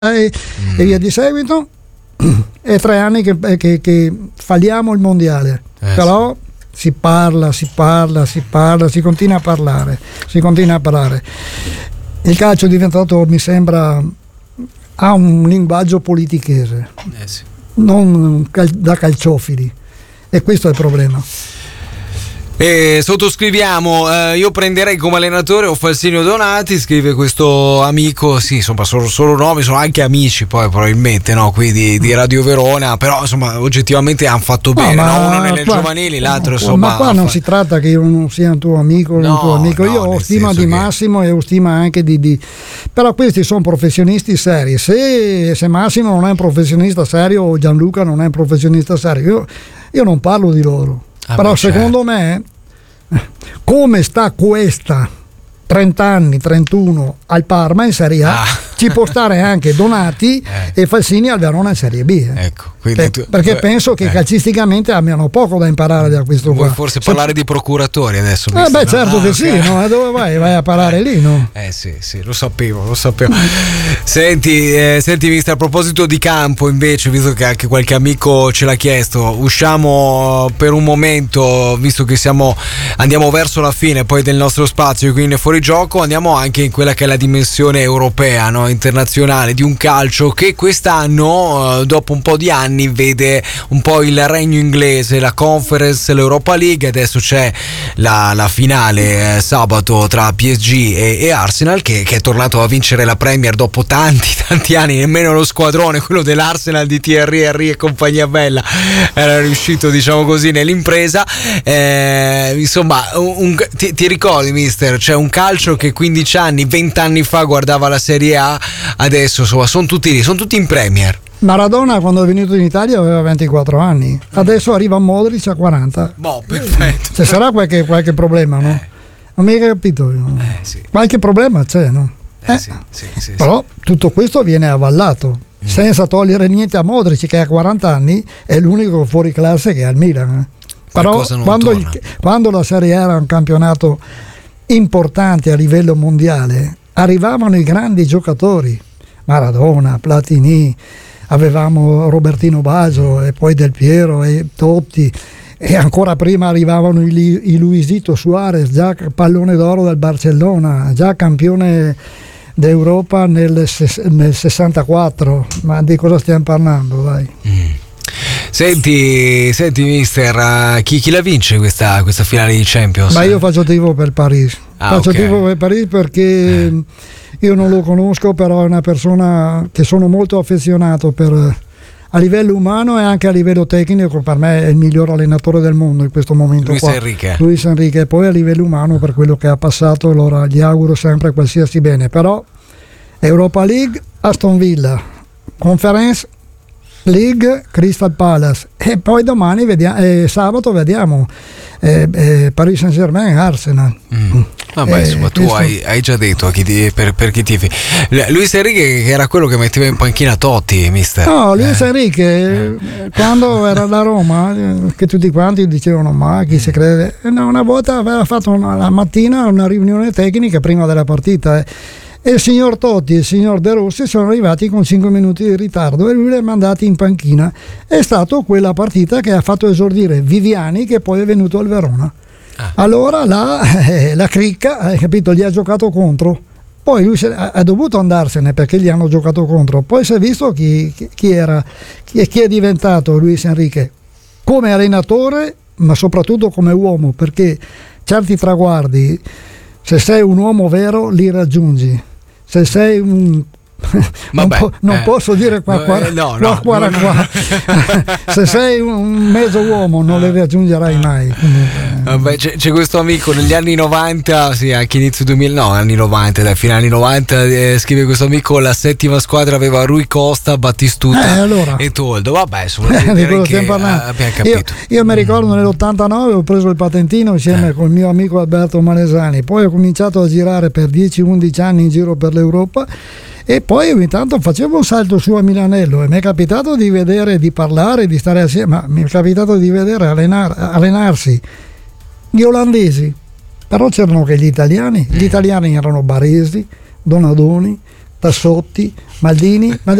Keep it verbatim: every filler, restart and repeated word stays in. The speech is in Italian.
e, mm. e via di seguito. È tre anni che, che, che falliamo il mondiale, eh, però sì. si parla, si parla, si parla, si continua a parlare, si continua a parlare. Il calcio è diventato, mi sembra, ha un linguaggio politichese, eh sì. non cal- da calciofili, e questo è il problema. E sottoscriviamo, eh, io prenderei come allenatore o Falsinio Donati, scrive questo amico, sì, insomma sono solo nomi, sono anche amici poi probabilmente, no, qui di, di Radio Verona, però insomma oggettivamente hanno fatto bene, no, no? Uno nelle qua, giovanili, l'altro insomma. Ma qua non fa... si tratta che io non sia un tuo amico o no, un tuo amico, no, io ho stima di Massimo che... e ho stima anche di, di... però questi sono professionisti seri, se, se Massimo non è un professionista serio o Gianluca non è un professionista serio, io, io non parlo di loro. Ah, però secondo me come sta questa trenta anni, trentuno al Parma in Serie A, ah. ci può stare anche Donati eh. e Falsini al Verona in Serie B, eh. ecco, quindi per, tu, perché tu, penso che eh. calcisticamente abbiano poco da imparare da questo Vuoi qua. forse Se... parlare di procuratori adesso? Eh beh, certo ah, che okay. sì, no? Dove vai? Vai a parare eh. lì, no? Eh sì, sì, lo sapevo, lo sapevo. Senti, eh, senti mister, a proposito di campo invece, visto che anche qualche amico ce l'ha chiesto, usciamo per un momento, visto che siamo andiamo verso la fine poi del nostro spazio, quindi fuori gioco, andiamo anche in quella che è la dimensione europea, no? Internazionale, di un calcio che quest'anno, dopo un po' di anni, vede un po' il regno inglese, la Conference, l'Europa League, adesso c'è la, la finale eh, sabato tra P S G e, e Arsenal che, che è tornato a vincere la Premier dopo tanti tanti anni, nemmeno lo squadrone, quello dell'Arsenal di Thierry Henry e compagnia bella, era riuscito, diciamo così, nell'impresa. Eh, insomma, un, un, ti, ti ricordi mister, c'è un calcio che quindici anni, venti anni fa guardava la Serie A, adesso insomma sono tutti lì, sono tutti in Premier. Maradona quando è venuto in Italia aveva ventiquattro anni, adesso arriva Modric a quaranta. Boh, perfetto. Ci sarà qualche, qualche problema, no? Eh. Non mi hai capito io. Eh, sì. Qualche problema c'è, no? Eh, eh. Sì, sì, sì, però sì. tutto questo viene avallato, mm. senza togliere niente a Modric che ha quaranta anni, è l'unico fuori classe che ha il Milan. Eh. Però quando, il, quando la Serie A era un campionato importante a livello mondiale, arrivavano i grandi giocatori, Maradona, Platini, avevamo Robertino Baggio e poi Del Piero e Totti, e ancora prima arrivavano i, i Luisito Suarez, già pallone d'oro del Barcellona, già campione d'Europa nel, nel sessantaquattro. Ma di cosa stiamo parlando, dai? Mm. Senti, senti mister, uh, chi, chi la vince questa, questa finale di Champions? Ma io faccio tifo per Paris. Ah, faccio okay. tifo per Paris perché eh. io non lo conosco, però è una persona che sono molto affezionato per, a livello umano e anche a livello tecnico. Per me è il miglior allenatore del mondo in questo momento. Luis qua. Enrique. Luis Enrique, e poi a livello umano per quello che ha passato, allora gli auguro sempre qualsiasi bene. Però Europa League, Aston Villa, Conference League, Crystal Palace, e poi domani vediamo, eh, sabato vediamo eh, eh, Paris Saint-Germain, Arsenal. Mm. Vabbè, eh, insomma, tu hai, hai già detto a chi ti, per, per chi tifi. Luis Enrique, che era quello che metteva in panchina Totti, mister. No, Luis eh. Enrique, eh. quando era da Roma, che tutti quanti dicevano: ma chi si crede? No, una volta aveva fatto una, la mattina una riunione tecnica prima della partita. Eh. E il signor Totti e il signor De Rossi sono arrivati con cinque minuti di ritardo e lui li ha mandati in panchina. È stato quella partita che ha fatto esordire Viviani, che poi è venuto al Verona. Ah. Allora la, eh, la cricca, hai capito, gli ha giocato contro. Poi lui se, ha, ha dovuto andarsene perché gli hanno giocato contro. Poi si è visto chi, chi, chi era, chi, chi è diventato Luis Enrique come allenatore, ma soprattutto come uomo, perché certi traguardi, se sei un uomo vero, li raggiungi. Se sei un non, po- non eh. posso dire qua qua, eh, no, qua, no, qua, no, qua. No. Se sei un mezzo uomo non le raggiungerai mai. Vabbè, c'è, c'è questo amico negli anni novanta, sì, anche inizio duemila, no, anni novanta, dai, fino agli anni novanta, eh, scrive questo amico: la settima squadra aveva Rui Costa, Battistuta eh, allora. e Toldo. Vabbè, eh, di quello che abbiamo capito. Io, io mi ricordo nell'ottantanove ho preso il patentino insieme eh. con il mio amico Alberto Malesani, poi ho cominciato a girare per dieci undici anni in giro per l'Europa. E poi ogni tanto facevo un salto su a Milanello e mi è capitato di vedere, di parlare, di stare assieme, ma mi è capitato di vedere allenar, allenarsi gli olandesi, però c'erano anche gli italiani. Gli italiani erano Baresi, Donadoni, Tassotti, Maldini, ma